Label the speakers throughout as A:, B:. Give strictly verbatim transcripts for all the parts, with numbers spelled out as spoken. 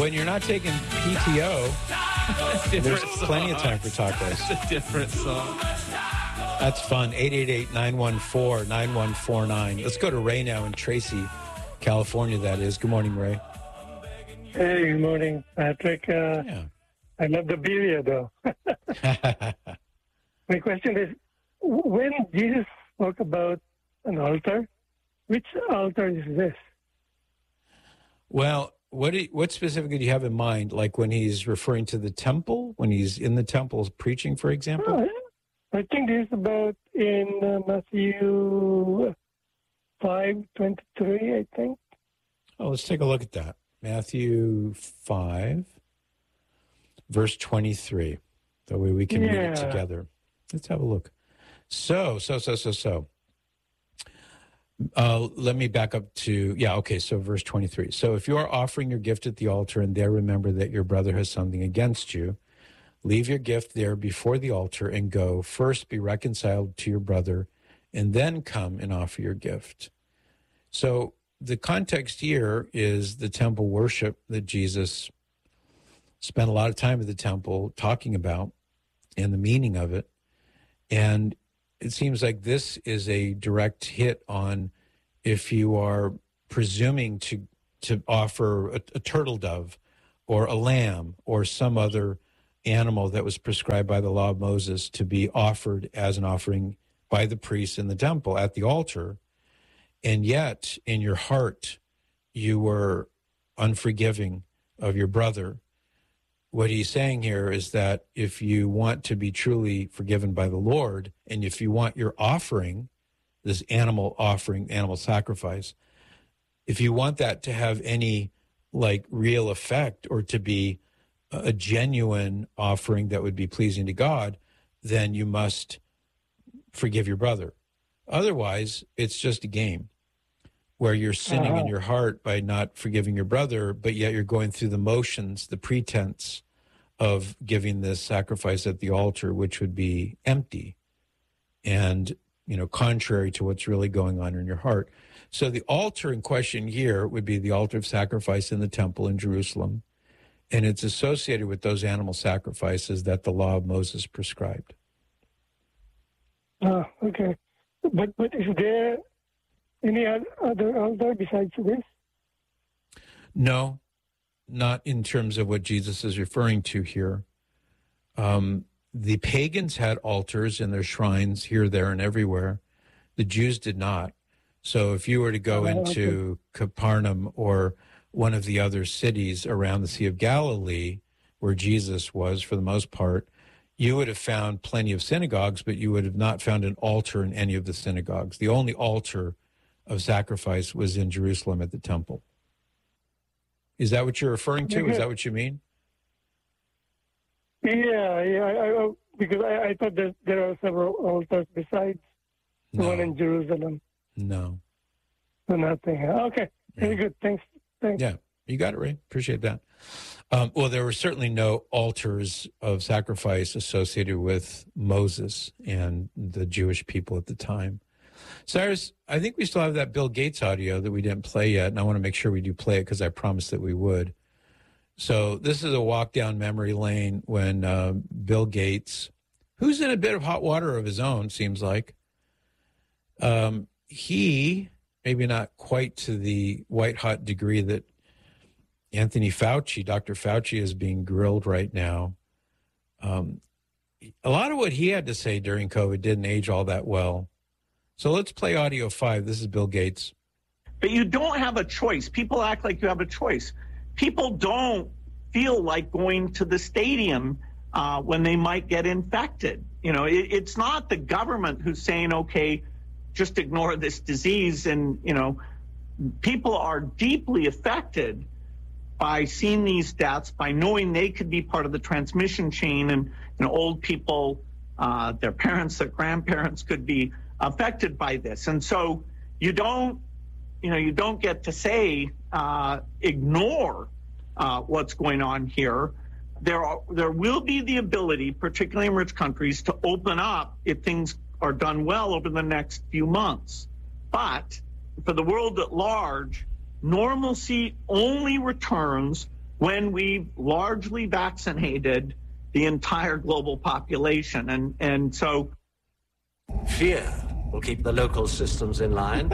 A: when you're not taking P T O, there's plenty of time for tacos.
B: It's a different song.
A: That's fun. eight eight eight, nine one four, nine one four nine. Let's go to Ray now in Tracy, California, that is. Good morning, Ray.
C: Hey, good morning, Patrick. Uh,
A: Yeah.
C: I love the birria, though. My question is, when Jesus spoke about an altar, which altar is this?
A: Well, what do you, what specifically do you have in mind? Like when he's referring to the temple, when he's in the temple preaching, for example?
C: Oh, I think this is about in uh, Matthew five twenty-three, I think.
A: Oh, let's take a look at that. Matthew five, verse twenty-three. That way we can read it
C: Yeah.
A: together. Let's have a look. So, so, so, so, so. Uh, let me back up to, yeah, okay, so verse twenty-three. So if you are offering your gift at the altar and there remember that your brother has something against you, leave your gift there before the altar and go. First be reconciled to your brother and then come and offer your gift. So the context here is the temple worship that Jesus spent a lot of time at the temple talking about and the meaning of it. And it seems like this is a direct hit on if you are presuming to to offer a, a turtle dove or a lamb or some other animal that was prescribed by the law of Moses to be offered as an offering by the priests in the temple at the altar, and yet in your heart you were unforgiving of your brother. What he's saying here is that if you want to be truly forgiven by the Lord, and if you want your offering, this animal offering, animal sacrifice, if you want that to have any like real effect or to be a genuine offering that would be pleasing to God, then you must forgive your brother. Otherwise, it's just a game where you're sinning
C: Uh-huh.
A: in your heart by not forgiving your brother, but yet you're going through the motions, the pretense of giving this sacrifice at the altar, which would be empty and, you know, contrary to what's really going on in your heart. So the altar in question here would be the altar of sacrifice in the temple in Jerusalem, and it's associated with those animal sacrifices that the law of Moses prescribed.
C: Oh, okay. But but is there any oth- other altar besides this?
A: No, not in terms of what Jesus is referring to here. Um, the pagans had altars in their shrines here, there, and everywhere. The Jews did not. So if you were to go
C: Oh,
A: into Capernaum or one of the other cities around the Sea of Galilee, where Jesus was for the most part, you would have found plenty of synagogues, but you would have not found an altar in any of the synagogues. The only altar of sacrifice was in Jerusalem at the temple. Is that what you're referring to? Is that what you mean?
C: Yeah, yeah. I, I, because I, I thought that there are several altars besides the one
A: No,
C: in Jerusalem.
A: no.
C: So nothing. Okay, very
A: Yeah.
C: good. Thanks. Thanks.
A: Yeah, you got it, Ray. Appreciate that. Um, well, there were certainly no altars of sacrifice associated with Moses and the Jewish people at the time. Cyrus, I think we still have that Bill Gates audio that we didn't play yet, and I want to make sure we do play it because I promised that we would. So this is a walk down memory lane when uh, Bill Gates, who's in a bit of hot water of his own, seems like, um, he, maybe not quite to the white-hot degree that Anthony Fauci, Doctor Fauci, is being grilled right now. Um, a lot of what he had to say during COVID didn't age all that well. So let's play audio five. This is Bill Gates.
D: But you don't have a choice. People act like you have a choice. People don't feel like going to the stadium uh, when they might get infected. You know, it, it's not the government who's saying, okay, just ignore this disease. And, you know, people are deeply affected by seeing these deaths, by knowing they could be part of the transmission chain. And, you know, old people, uh, their parents, their grandparents could be affected by this. And so you don't, you know, you don't get to say, uh, ignore uh, what's going on here. There are, there will be the ability, particularly in rich countries, to open up if things are done well over the next few months. But for the world at large, normalcy only returns when we've largely vaccinated the entire global population. And, and so
B: fear will keep the local systems in line.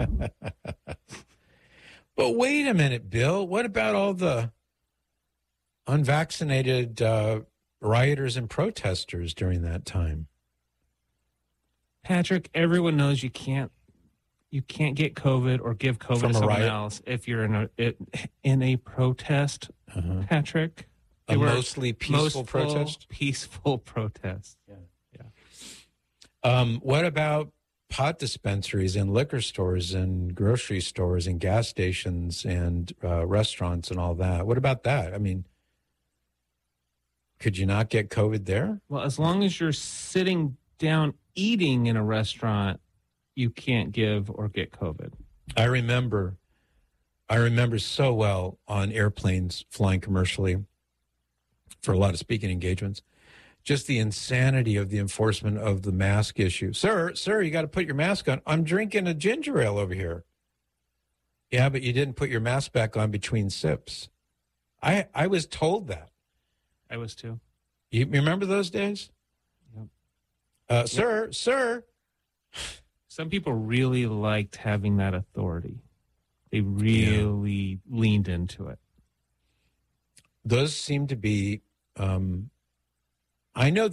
A: But wait a minute, Bill. What about all the unvaccinated uh, rioters and protesters during that time?
E: Patrick, everyone knows you can't you can't get COVID or give COVID
A: From
E: to
A: a
E: someone
A: riot?
E: else if you're in a it, in a protest.
A: Uh-huh.
E: Patrick,
A: A
E: They were
A: mostly peaceful
E: most
A: protest?
E: Peaceful protest.
A: Yeah. Um, what about pot dispensaries and liquor stores and grocery stores and gas stations and uh, restaurants and all that? What about that? I mean, could you not get COVID there?
E: Well, as long as you're sitting down eating in a restaurant, you can't give or get COVID.
A: I remember, I remember so well on airplanes flying commercially for a lot of speaking engagements, just the insanity of the enforcement of the mask issue. Sir, sir, you got to put your mask on. I'm drinking a ginger ale over here. Yeah, but you didn't put your mask back on between sips. I I was told that.
E: I was too.
A: You remember those days?
E: Yep.
A: Uh,
E: Yep.
A: Sir, sir.
E: Some people really liked having that authority. They really leaned into it.
A: Those seem to be, um, I know